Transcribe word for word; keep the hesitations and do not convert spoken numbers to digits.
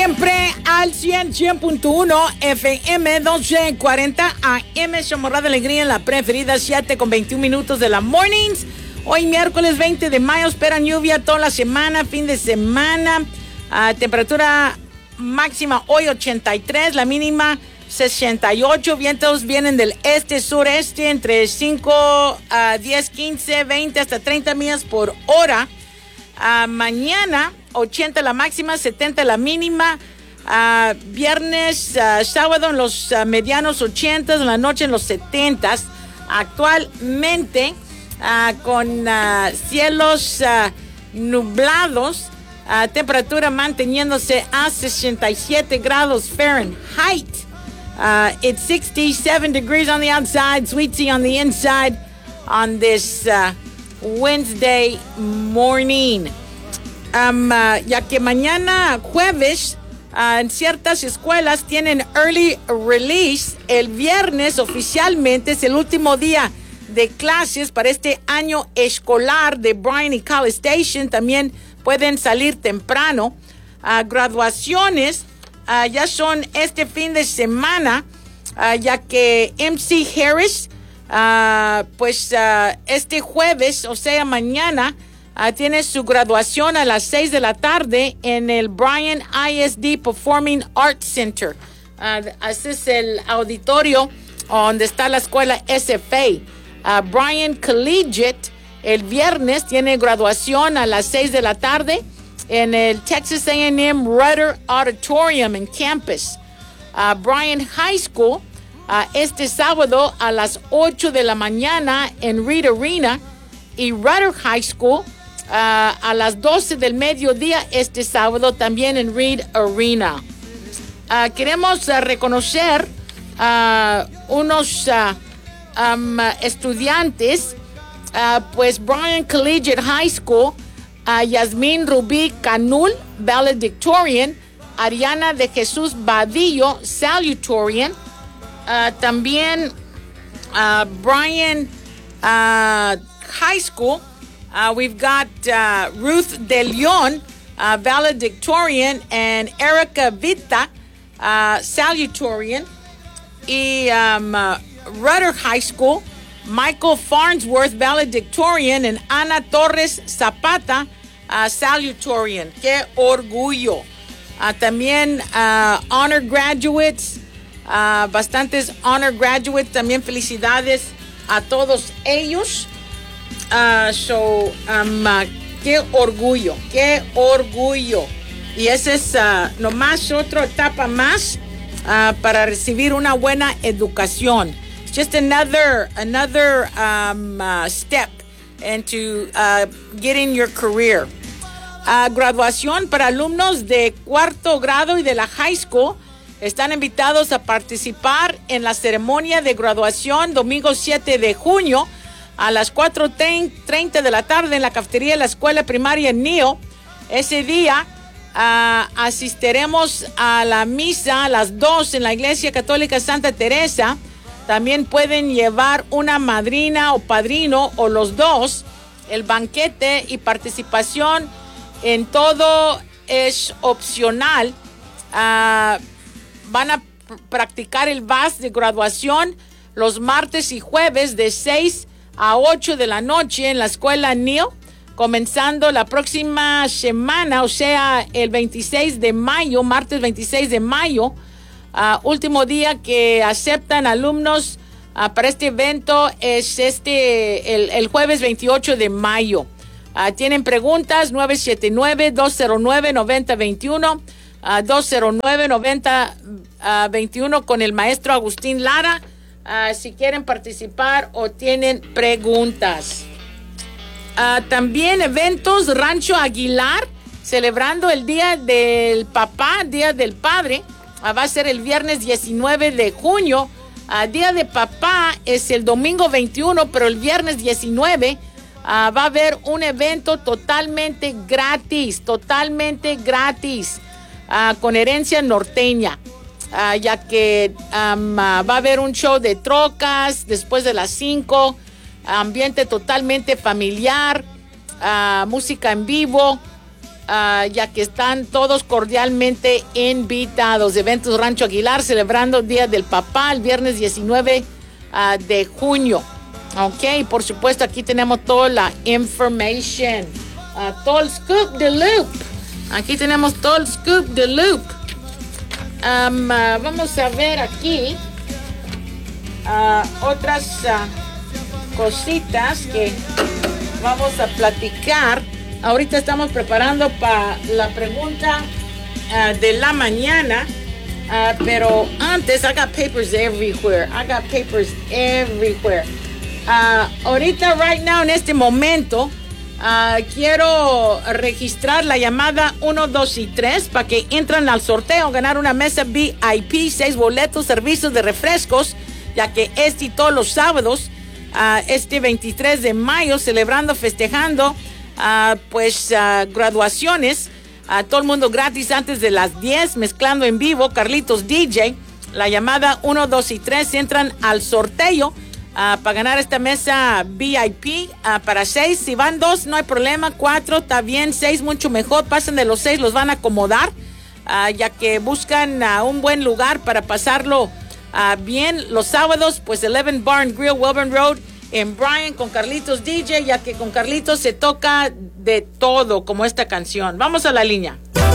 siempre al cien, cien punto uno F M, doce cuarenta A M. Somos Radio Alegría en la preferida, siete con veintiún minutos de la mornings. Hoy miércoles veinte de mayo, esperan lluvia toda la semana, fin de semana. Uh, temperatura máxima hoy ochenta y tres, la mínima sesenta y ocho. Vientos vienen del este-sureste entre cinco a diez, quince, veinte hasta treinta millas por hora. Uh, mañana ochenta la máxima, setenta la mínima. Uh, viernes, uh, sábado en los uh, medianos ochenta, en la noche en los setenta. Actualmente uh, con uh, cielos uh, nublados, uh, temperatura manteniéndose a sesenta y siete grados Fahrenheit. Uh, it's sixty-seven degrees on the outside, sweet tea on the inside on this uh, Wednesday morning. Um, uh, ya que mañana jueves uh, en ciertas escuelas tienen early release, el viernes oficialmente es el último día de clases para este año escolar de Bryan y College Station. También pueden salir temprano. Uh, graduaciones uh, ya son este fin de semana, uh, ya que M C Harris uh, pues uh, este jueves, o sea mañana, Uh, tiene su graduación a las seis de la tarde en el Bryan I S D Performing Arts Center. Uh, ese es el auditorio donde está la escuela S F A. Uh, Bryan Collegiate el viernes tiene graduación a las seis de la tarde en el Texas A and M Rudder Auditorium en campus. Uh, Bryan High School uh, este sábado a las ocho de la mañana en Reed Arena, y Rudder High School Uh, a las doce del mediodía este sábado también en Reed Arena. Uh, queremos uh, reconocer uh, unos uh, um, estudiantes, uh, pues Bryan Collegiate High School, uh, Yasmín Rubí Canul, valedictorian, Ariana de Jesús Badillo, salutatorian, uh, también uh, Bryan uh, High School. Uh, we've got uh, Ruth De Leon, uh, valedictorian, and Erica Vita, uh, salutatorian. Y um, uh, Rudder High School, Michael Farnsworth, valedictorian, and Ana Torres Zapata, uh, salutatorian. ¡Qué orgullo! Uh, también uh, honor graduates, uh, bastantes honor graduates. También felicidades a todos ellos. Uh, so, um, uh, qué orgullo, qué orgullo. Y esa es uh, nomás otra etapa más uh, para recibir una buena educación. It's just another, another um, uh, step into uh, getting your career. Uh, graduación para alumnos de cuarto grado y de la high school. Están invitados a participar en la ceremonia de graduación domingo siete de junio. A las cuatro treinta de la tarde en la cafetería de la escuela primaria Neal. Ese día uh, asistiremos a la misa a las dos en la iglesia católica Santa Teresa. También pueden llevar una madrina o padrino o los dos. El banquete y participación en todo es opcional. Uh, van a pr- practicar el vals de graduación los martes y jueves de seis a ocho de la noche en la escuela Neal, comenzando la próxima semana, o sea, el veintiséis de mayo, martes veintiséis de mayo, uh, último día que aceptan alumnos uh, para este evento es este, el, el jueves veintiocho de mayo. Uh, tienen preguntas, nueve siete nueve, dos cero nueve, nueve cero dos uno, uh, dos cero nueve, nueve cero dos uno con el maestro Agustín Lara. Uh, si quieren participar o tienen preguntas. Uh, también eventos Rancho Aguilar, celebrando el Día del Papá, Día del Padre. Uh, va a ser el viernes diecinueve de junio. Uh, Día de Papá es el domingo veintiuno, pero el viernes diecinueve uh, va a haber un evento totalmente gratis, totalmente gratis, uh, con herencia norteña. Uh, ya que um, uh, va a haber un show de trocas después de las cinco, ambiente totalmente familiar, uh, música en vivo, uh, ya que están todos cordialmente invitados. Eventos Rancho Aguilar celebrando el Día del Papá el viernes diecinueve uh, de junio. Ok, por supuesto aquí tenemos toda la information, uh, todo el scoop de loop. Aquí tenemos todo el scoop de loop. Um, uh, vamos a ver aquí uh, otras uh, cositas que vamos a platicar. Ahorita estamos preparando para la pregunta uh, de la mañana, uh, pero antes, I got papers everywhere. I got papers everywhere. Uh, ahorita, right now, en este momento, Uh, quiero registrar la llamada uno, dos y tres para que entran al sorteo, ganar una mesa V I P, seis boletos, servicios de refrescos, ya que este y todos los sábados, uh, este veintitrés de mayo, celebrando, festejando, uh, pues uh, graduaciones, uh, todo el mundo gratis antes de las diez, mezclando en vivo, Carlitos D J, la llamada uno, dos y tres, entran al sorteo. Uh, para ganar esta mesa V I P uh, para seis. Si van dos, no hay problema. Cuatro, está bien. Seis, mucho mejor. Pasen de los seis, los van a acomodar, uh, ya que buscan uh, un buen lugar para pasarlo uh, bien. Los sábados, pues Eleven Bar and Grill, Welborn Road, en Bryan, con Carlitos D J, ya que con Carlitos se toca de todo, como esta canción. Vamos a la línea.